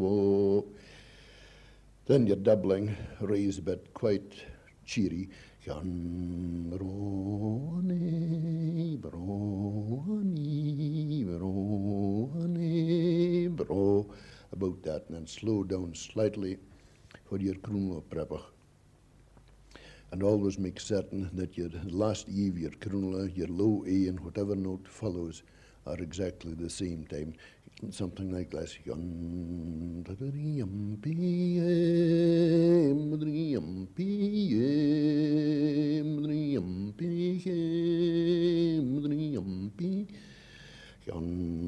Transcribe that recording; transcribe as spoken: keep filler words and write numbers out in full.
bravo. Then you're doubling, raise a bit, quite cheery. Brony, brony, brony, bro. About that, and then slow down slightly for your crooner prepper. And always make certain that your last E of your crooner, your low A, and whatever note follows are exactly the same time. Something like this.